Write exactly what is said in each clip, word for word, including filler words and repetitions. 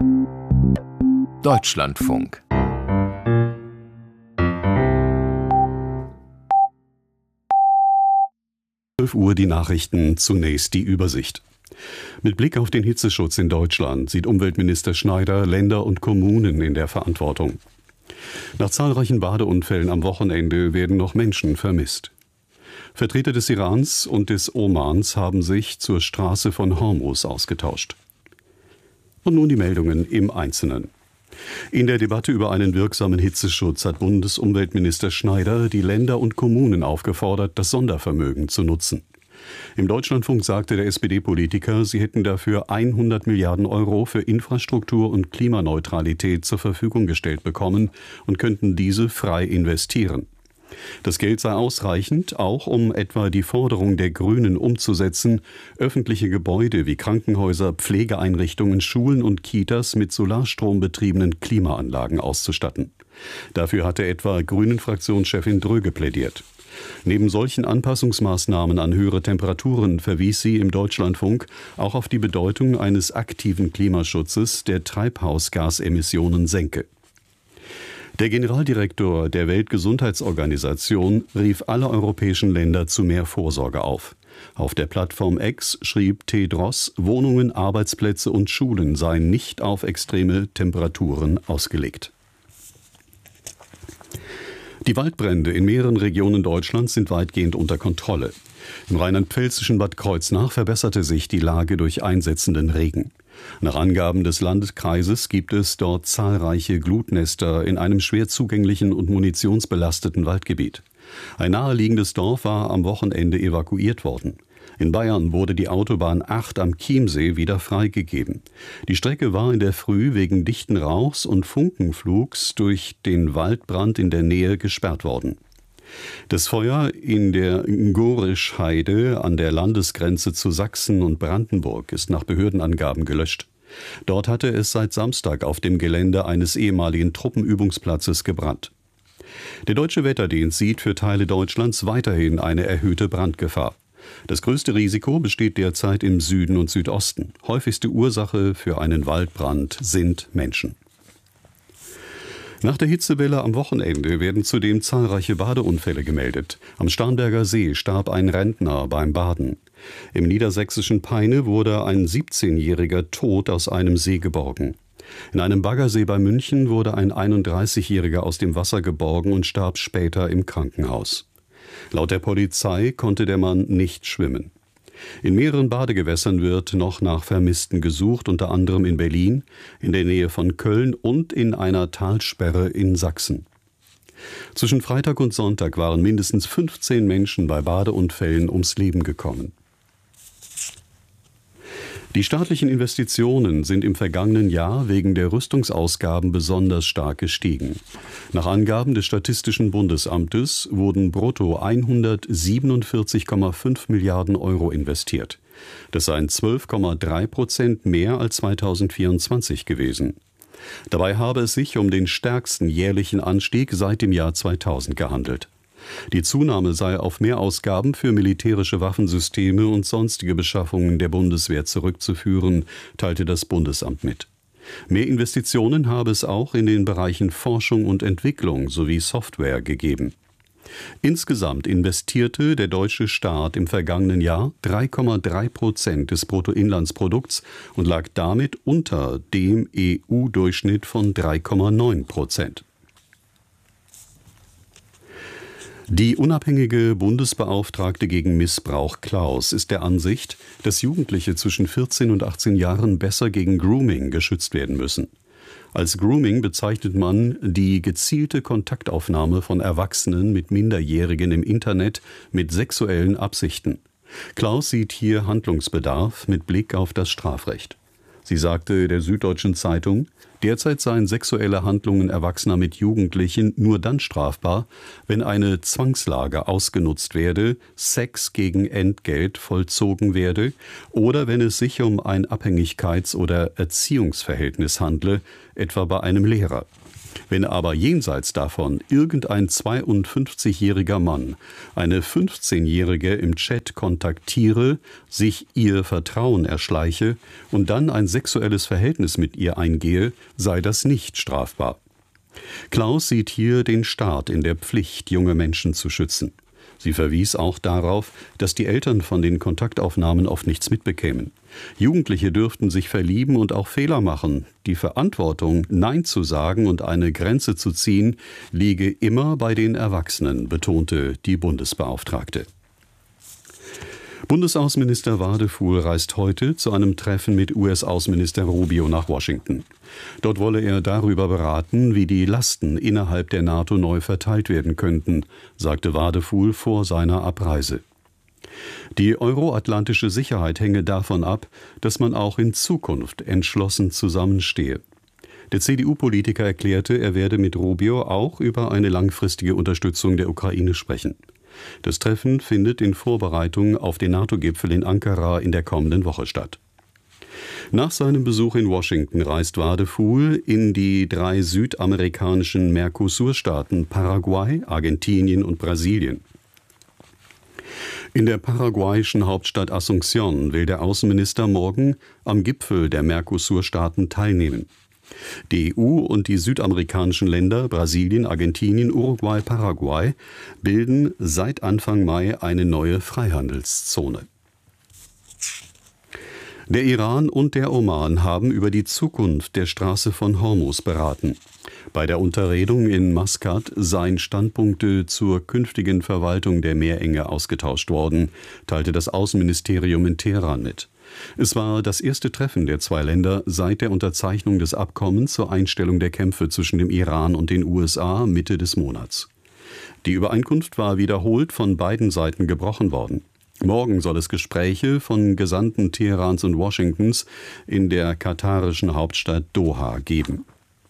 Deutschlandfunk. zwölf Uhr die Nachrichten, zunächst die Übersicht. Mit Blick auf den Hitzeschutz in Deutschland sieht Umweltminister Schneider Länder und Kommunen in der Verantwortung. Nach zahlreichen Badeunfällen am Wochenende werden noch Menschen vermisst. Vertreter des Irans und des Omans haben sich zur Straße von Hormuz ausgetauscht. Und nun die Meldungen im Einzelnen. In der Debatte über einen wirksamen Hitzeschutz hat Bundesumweltminister Schneider die Länder und Kommunen aufgefordert, das Sondervermögen zu nutzen. Im Deutschlandfunk sagte der S P D-Politiker, sie hätten dafür hundert Milliarden Euro für Infrastruktur und Klimaneutralität zur Verfügung gestellt bekommen und könnten diese frei investieren. Das Geld sei ausreichend, auch um etwa die Forderung der Grünen umzusetzen, öffentliche Gebäude wie Krankenhäuser, Pflegeeinrichtungen, Schulen und Kitas mit solarstrombetriebenen Klimaanlagen auszustatten. Dafür hatte etwa Grünen-Fraktionschefin Dröge plädiert. Neben solchen Anpassungsmaßnahmen an höhere Temperaturen verwies sie im Deutschlandfunk auch auf die Bedeutung eines aktiven Klimaschutzes, der Treibhausgasemissionen senke. Der Generaldirektor der Weltgesundheitsorganisation rief alle europäischen Länder zu mehr Vorsorge auf. Auf der Plattform X schrieb Tedros, Wohnungen, Arbeitsplätze und Schulen seien nicht auf extreme Temperaturen ausgelegt. Die Waldbrände in mehreren Regionen Deutschlands sind weitgehend unter Kontrolle. Im rheinland-pfälzischen Bad Kreuznach verbesserte sich die Lage durch einsetzenden Regen. Nach Angaben des Landkreises gibt es dort zahlreiche Glutnester in einem schwer zugänglichen und munitionsbelasteten Waldgebiet. Ein naheliegendes Dorf war am Wochenende evakuiert worden. In Bayern wurde die Autobahn acht am Chiemsee wieder freigegeben. Die Strecke war in der Früh wegen dichten Rauchs und Funkenflugs durch den Waldbrand in der Nähe gesperrt worden. Das Feuer in der Gorischheide an der Landesgrenze zu Sachsen und Brandenburg ist nach Behördenangaben gelöscht. Dort hatte es seit Samstag auf dem Gelände eines ehemaligen Truppenübungsplatzes gebrannt. Der Deutsche Wetterdienst sieht für Teile Deutschlands weiterhin eine erhöhte Brandgefahr. Das größte Risiko besteht derzeit im Süden und Südosten. Häufigste Ursache für einen Waldbrand sind Menschen. Nach der Hitzewelle am Wochenende werden zudem zahlreiche Badeunfälle gemeldet. Am Starnberger See starb ein Rentner beim Baden. Im niedersächsischen Peine wurde ein siebzehnjähriger tot aus einem See geborgen. In einem Baggersee bei München wurde ein einunddreißigjähriger aus dem Wasser geborgen und starb später im Krankenhaus. Laut der Polizei konnte der Mann nicht schwimmen. In mehreren Badegewässern wird noch nach Vermissten gesucht, unter anderem in Berlin, in der Nähe von Köln und in einer Talsperre in Sachsen. Zwischen Freitag und Sonntag waren mindestens fünfzehn Menschen bei Badeunfällen ums Leben gekommen. Die staatlichen Investitionen sind im vergangenen Jahr wegen der Rüstungsausgaben besonders stark gestiegen. Nach Angaben des Statistischen Bundesamtes wurden brutto hundertsiebenundvierzig Komma fünf Milliarden Euro investiert. Das seien zwölf Komma drei Prozent mehr als zweitausendvierundzwanzig gewesen. Dabei habe es sich um den stärksten jährlichen Anstieg seit dem Jahr zweitausend gehandelt. Die Zunahme sei auf Mehrausgaben für militärische Waffensysteme und sonstige Beschaffungen der Bundeswehr zurückzuführen, teilte das Bundesamt mit. Mehr Investitionen habe es auch in den Bereichen Forschung und Entwicklung sowie Software gegeben. Insgesamt investierte der deutsche Staat im vergangenen Jahr drei Komma drei Prozent des Bruttoinlandsprodukts und lag damit unter dem E U-Durchschnitt von drei Komma neun Prozent. Die unabhängige Bundesbeauftragte gegen Missbrauch Klaus ist der Ansicht, dass Jugendliche zwischen vierzehn und achtzehn Jahren besser gegen Grooming geschützt werden müssen. Als Grooming bezeichnet man die gezielte Kontaktaufnahme von Erwachsenen mit Minderjährigen im Internet mit sexuellen Absichten. Klaus sieht hier Handlungsbedarf mit Blick auf das Strafrecht. Sie sagte der Süddeutschen Zeitung, derzeit seien sexuelle Handlungen Erwachsener mit Jugendlichen nur dann strafbar, wenn eine Zwangslage ausgenutzt werde, Sex gegen Entgelt vollzogen werde oder wenn es sich um ein Abhängigkeits- oder Erziehungsverhältnis handle, etwa bei einem Lehrer. Wenn aber jenseits davon irgendein zweiundfünfzigjähriger Mann eine fünfzehnjährige im Chat kontaktiere, sich ihr Vertrauen erschleiche und dann ein sexuelles Verhältnis mit ihr eingehe, sei das nicht strafbar. Klaus sieht hier den Staat in der Pflicht, junge Menschen zu schützen. Sie verwies auch darauf, dass die Eltern von den Kontaktaufnahmen oft nichts mitbekämen. Jugendliche dürften sich verlieben und auch Fehler machen. Die Verantwortung, Nein zu sagen und eine Grenze zu ziehen, liege immer bei den Erwachsenen, betonte die Bundesbeauftragte. Bundesaußenminister Wadefuhl reist heute zu einem Treffen mit U S-Außenminister Rubio nach Washington. Dort wolle er darüber beraten, wie die Lasten innerhalb der NATO neu verteilt werden könnten, sagte Wadefuhl vor seiner Abreise. Die euroatlantische Sicherheit hänge davon ab, dass man auch in Zukunft entschlossen zusammenstehe. Der C D U-Politiker erklärte, er werde mit Rubio auch über eine langfristige Unterstützung der Ukraine sprechen. Das Treffen findet in Vorbereitung auf den NATO-Gipfel in Ankara in der kommenden Woche statt. Nach seinem Besuch in Washington reist Wadefuhl in die drei südamerikanischen Mercosur-Staaten Paraguay, Argentinien und Brasilien. In der paraguayischen Hauptstadt Asunción will der Außenminister morgen am Gipfel der Mercosur-Staaten teilnehmen. Die E U und die südamerikanischen Länder Brasilien, Argentinien, Uruguay, Paraguay bilden seit Anfang Mai eine neue Freihandelszone. Der Iran und der Oman haben über die Zukunft der Straße von Hormuz beraten. Bei der Unterredung in Maskat seien Standpunkte zur künftigen Verwaltung der Meerenge ausgetauscht worden, teilte das Außenministerium in Teheran mit. Es war das erste Treffen der zwei Länder seit der Unterzeichnung des Abkommens zur Einstellung der Kämpfe zwischen dem Iran und den U S A Mitte des Monats. Die Übereinkunft war wiederholt von beiden Seiten gebrochen worden. Morgen soll es Gespräche von Gesandten Teherans und Washingtons in der katarischen Hauptstadt Doha geben.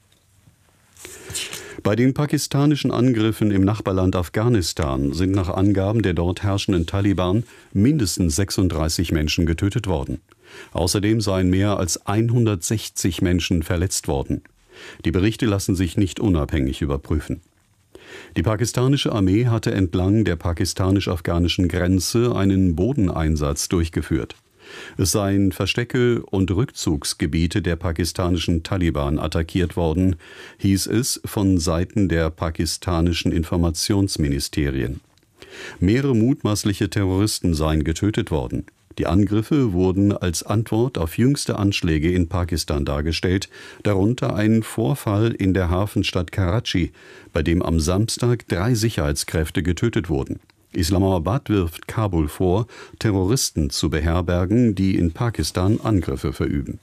Bei den pakistanischen Angriffen im Nachbarland Afghanistan sind nach Angaben der dort herrschenden Taliban mindestens sechsunddreißig Menschen getötet worden. Außerdem seien mehr als hundertsechzig Menschen verletzt worden. Die Berichte lassen sich nicht unabhängig überprüfen. Die pakistanische Armee hatte entlang der pakistanisch-afghanischen Grenze einen Bodeneinsatz durchgeführt. Es seien Verstecke und Rückzugsgebiete der pakistanischen Taliban attackiert worden, hieß es von Seiten der pakistanischen Informationsministerien. Mehrere mutmaßliche Terroristen seien getötet worden. Die Angriffe wurden als Antwort auf jüngste Anschläge in Pakistan dargestellt, darunter ein Vorfall in der Hafenstadt Karachi, bei dem am Samstag drei Sicherheitskräfte getötet wurden. Islamabad wirft Kabul vor, Terroristen zu beherbergen, die in Pakistan Angriffe verüben.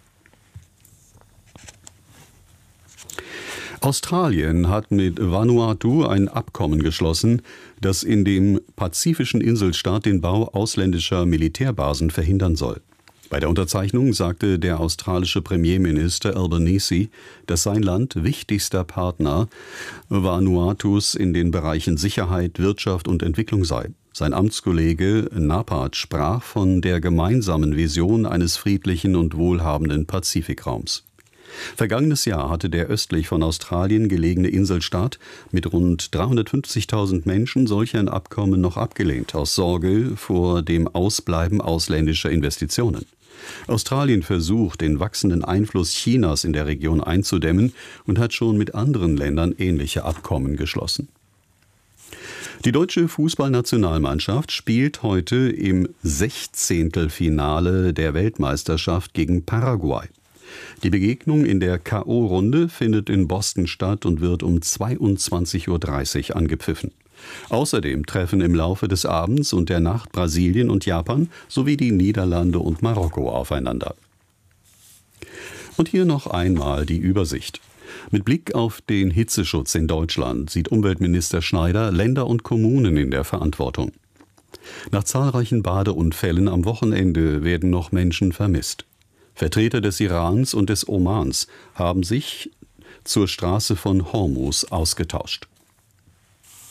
Australien hat mit Vanuatu ein Abkommen geschlossen, das in dem pazifischen Inselstaat den Bau ausländischer Militärbasen verhindern soll. Bei der Unterzeichnung sagte der australische Premierminister Albanese, dass sein Land wichtigster Partner Vanuatus in den Bereichen Sicherheit, Wirtschaft und Entwicklung sei. Sein Amtskollege Napad sprach von der gemeinsamen Vision eines friedlichen und wohlhabenden Pazifikraums. Vergangenes Jahr hatte der östlich von Australien gelegene Inselstaat mit rund dreihundertfünfzigtausend Menschen solch ein Abkommen noch abgelehnt, aus Sorge vor dem Ausbleiben ausländischer Investitionen. Australien versucht, den wachsenden Einfluss Chinas in der Region einzudämmen und hat schon mit anderen Ländern ähnliche Abkommen geschlossen. Die deutsche Fußballnationalmannschaft spielt heute im Sechzehntelfinale der Weltmeisterschaft gegen Paraguay. Die Begegnung in der K O-Runde findet in Boston statt und wird um zweiundzwanzig Uhr dreißig angepfiffen. Außerdem treffen im Laufe des Abends und der Nacht Brasilien und Japan sowie die Niederlande und Marokko aufeinander. Und hier noch einmal die Übersicht. Mit Blick auf den Hitzeschutz in Deutschland sieht Umweltminister Schneider Länder und Kommunen in der Verantwortung. Nach zahlreichen Badeunfällen am Wochenende werden noch Menschen vermisst. Vertreter des Irans und des Omans haben sich zur Straße von Hormuz ausgetauscht.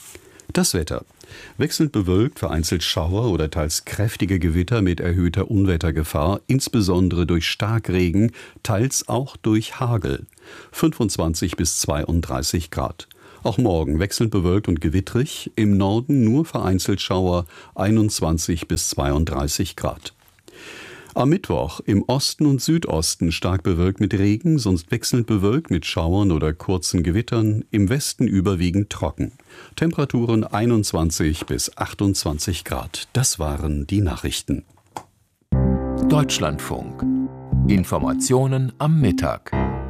Das Wetter. Wechselnd bewölkt, vereinzelt Schauer oder teils kräftige Gewitter mit erhöhter Unwettergefahr, insbesondere durch Starkregen, teils auch durch Hagel. fünfundzwanzig bis zweiunddreißig Grad. Auch morgen wechselnd bewölkt und gewittrig, im Norden nur vereinzelt Schauer, einundzwanzig bis zweiunddreißig Grad. Am Mittwoch im Osten und Südosten stark bewölkt mit Regen, sonst wechselnd bewölkt mit Schauern oder kurzen Gewittern, im Westen überwiegend trocken. Temperaturen einundzwanzig bis achtundzwanzig Grad. Das waren die Nachrichten. Deutschlandfunk. Informationen am Mittag.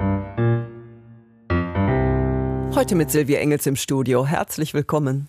Heute mit Silvia Engels im Studio. Herzlich willkommen.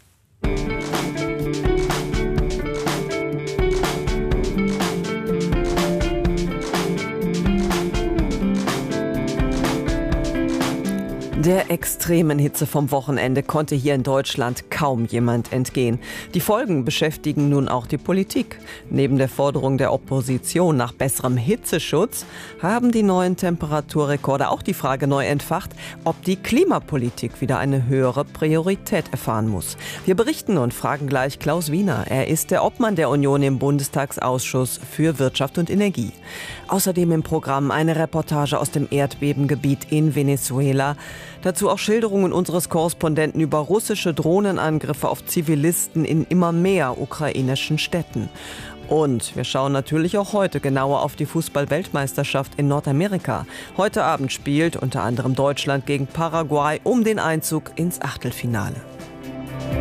Der extremen Hitze vom Wochenende konnte hier in Deutschland kaum jemand entgehen. Die Folgen beschäftigen nun auch die Politik. Neben der Forderung der Opposition nach besserem Hitzeschutz haben die neuen Temperaturrekorde auch die Frage neu entfacht, ob die Klimapolitik wieder eine höhere Priorität erfahren muss. Wir berichten und fragen gleich Klaus Wiener. Er ist der Obmann der Union im Bundestagsausschuss für Wirtschaft und Energie. Außerdem im Programm eine Reportage aus dem Erdbebengebiet in Venezuela. Dazu auch Schilderungen unseres Korrespondenten über russische Drohnenangriffe auf Zivilisten in immer mehr ukrainischen Städten. Und wir schauen natürlich auch heute genauer auf die Fußball-Weltmeisterschaft in Nordamerika. Heute Abend spielt unter anderem Deutschland gegen Paraguay um den Einzug ins Achtelfinale.